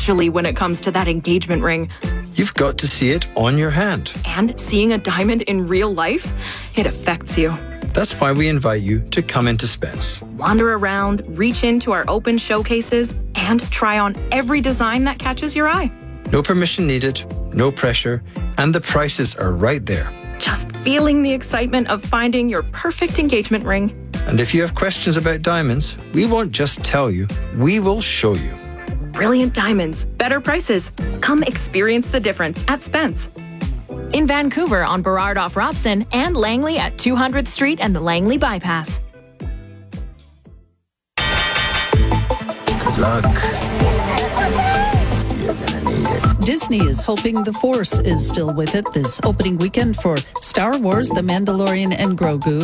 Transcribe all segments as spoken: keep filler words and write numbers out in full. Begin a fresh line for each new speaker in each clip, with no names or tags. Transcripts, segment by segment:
especially when it comes to that engagement ring.
You've got to see it on your hand.
And seeing a diamond in real life, it affects you.
That's why we invite you to come into Spence.
Wander around, reach into our open showcases, and try on every design that catches your eye.
No permission needed, no pressure, and the prices are right there.
Just feeling the excitement of finding your perfect engagement ring.
And if you have questions about diamonds, we won't just tell you, we will show you.
Brilliant diamonds, better prices. Come experience the difference at Spence.
In Vancouver on Burrard off Robson and Langley at two hundredth Street and the Langley Bypass.
Good luck. You're gonna need it.
Disney is hoping the Force is still with it this opening weekend for Star Wars, The Mandalorian, and Grogu.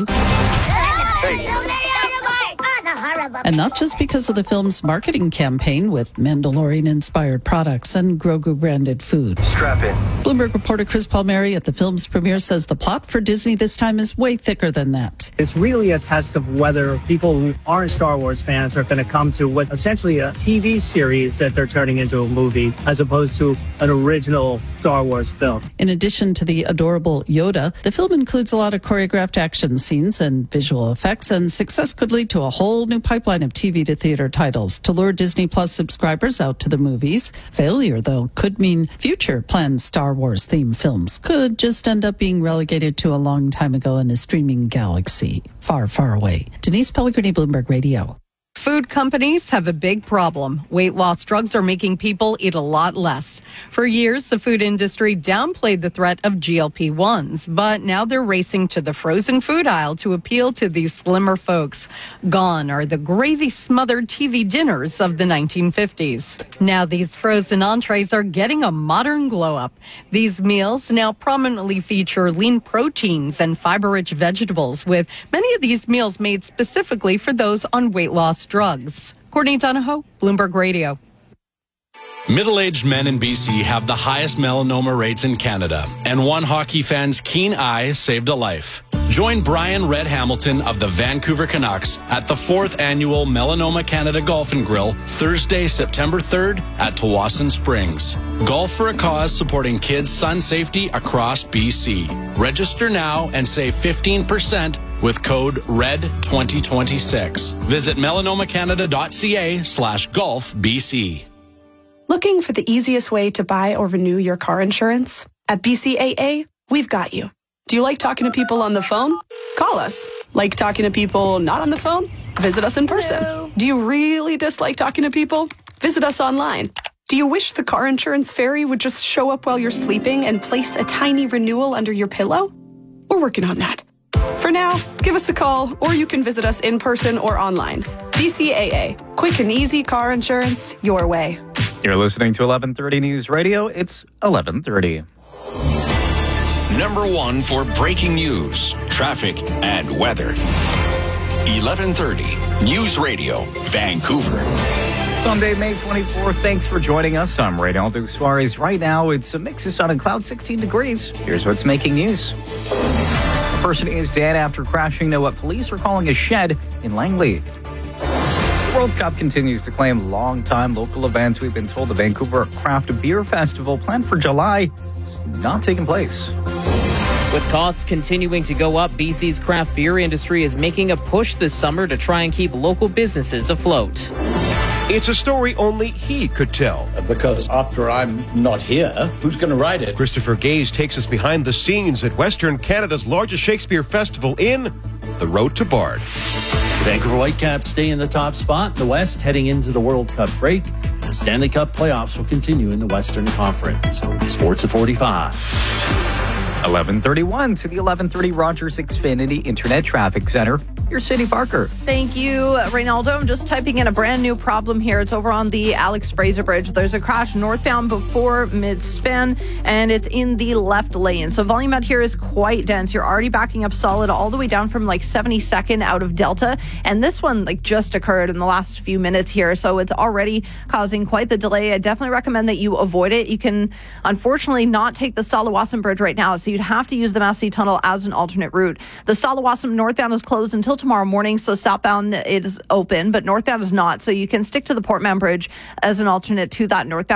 And not just because of the film's marketing campaign with Mandalorian-inspired products and Grogu-branded food.
Strap in.
Bloomberg reporter Chris Palmieri at the film's premiere says the plot for Disney this time is way thicker than that.
It's really a test of whether people who aren't Star Wars fans are going to come to what essentially a T V series that they're turning into a movie as opposed to an original Star Wars film.
In addition to the adorable Yoda, the film includes a lot of choreographed action scenes and visual effects, and success could lead to a whole new pipeline of T V to theater titles to lure Disney Plus subscribers out to the movies. Failure, though, could mean future planned Star Wars themed films could just end up being relegated to a long time ago in a streaming galaxy far, far away. Denise Pellegrini, Bloomberg Radio.
Food companies have a big problem. Weight loss drugs are making people eat a lot less. For years, the food industry downplayed the threat of G L P ones, but now they're racing to the frozen food aisle to appeal to these slimmer folks. Gone are the gravy-smothered T V dinners of the nineteen fifties. Now these frozen entrees are getting a modern glow-up. These meals now prominently feature lean proteins and fiber-rich vegetables, with many of these meals made specifically for those on weight loss drugs. Courtney Donahoe, Bloomberg Radio.
Middle-aged men in B C have the highest melanoma rates in Canada, and one hockey fan's keen eye saved a life. Join Brian Red Hamilton of the Vancouver Canucks at the fourth annual Melanoma Canada Golf and Grill, Thursday, September third at Tawasin Springs. Golf for a cause supporting kids' sun safety across B C. Register now and save fifteen percent with code R E D twenty twenty-six. Visit melanomacanada.ca slash golf BC.
Looking for the easiest way to buy or renew your car insurance? At B C A A, we've got you. Do you like talking to people on the phone? Call us. Like talking to people not on the phone? Visit us in person. Hello. Do you really dislike talking to people? Visit us online. Do you wish the car insurance fairy would just show up while you're sleeping and place a tiny renewal under your pillow? We're working on that. For now, give us a call, or you can visit us in person or online. B C A A. Quick and easy car insurance your way.
You're listening to eleven thirty News Radio. It's eleven thirty.
Number one for breaking news, traffic, and weather. eleven thirty News Radio, Vancouver.
Sunday, May twenty-fourth. Thanks for joining us. I'm Reynaldo Suarez. Right now, it's a mix of sun and cloud, sixteen degrees. Here's what's making news. A person is dead after crashing into what police are calling a shed in Langley. The World Cup continues to claim long-time local events. We've been told the Vancouver Craft Beer Festival planned for July is not taking place.
With costs continuing to go up, B C's craft beer industry is making a push this summer to try and keep local businesses afloat.
It's a story only he could tell.
Because after I'm not here, who's going to write it?
Christopher Gaze takes us behind the scenes at Western Canada's largest Shakespeare festival in The Road to Bard.
Vancouver Whitecaps stay in the top spot in the West heading into the World Cup break. The Stanley Cup playoffs will continue in the Western Conference. Sports at forty-five.
eleven thirty-one to the eleven thirty Rogers Xfinity Internet Traffic Center. Your Cindy Parker.
Thank you, Reynaldo. I'm just typing in a brand new problem here. It's over on the Alex Fraser Bridge. There's a crash northbound before mid-spin, and it's in the left lane. So volume out here is quite dense. You're already backing up solid all the way down from like seventy-second out of Delta. And this one like just occurred in the last few minutes here. So it's already causing quite the delay. I definitely recommend that you avoid it. You can unfortunately not take the Salawassam Bridge right now. So you'd have to use the Massey Tunnel as an alternate route. The Salawassam northbound is closed until tomorrow morning, so southbound is open, but northbound is not. So you can stick to the Portman Bridge as an alternate to that northbound.